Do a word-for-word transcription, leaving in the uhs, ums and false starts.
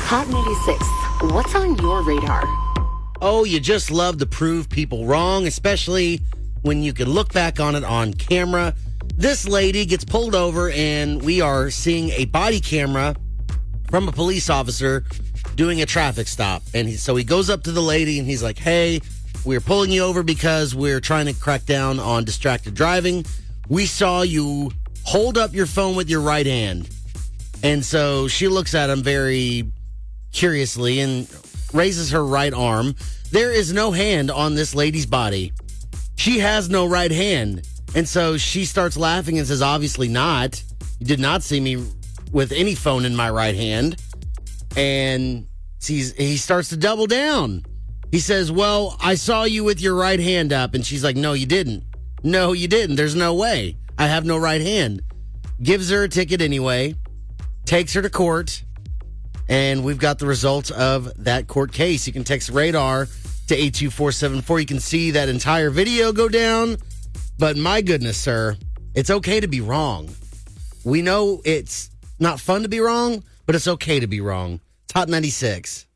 Hot ninety-six, what's on your radar? Oh, you just love to prove people wrong, especially when you can look back on it on camera. This lady gets pulled over, and we are seeing a body camera from a police officer doing a traffic stop. And he, so he goes up to the lady, and he's like, hey, we're pulling you over because we're trying to crack down on distracted driving. We saw you hold up your phone with your right hand. And so she looks at him very curiously and raises her right arm. There is no hand on this lady's body. She has no right hand. And so she starts laughing and says, obviously not. You did not see me with any phone in my right hand. And he's, he starts to double down. He says, well, I saw you with your right hand up. And she's like, no, you didn't. No, you didn't. There's no way. I have no right hand. Gives her a ticket anyway. Takes her to court. And we've got the results of that court case. You can text radar to eight two four seven four. You can see that entire video go down. But my goodness, sir, it's okay to be wrong. We know it's not fun to be wrong, but it's okay to be wrong. It's Hot ninety-six.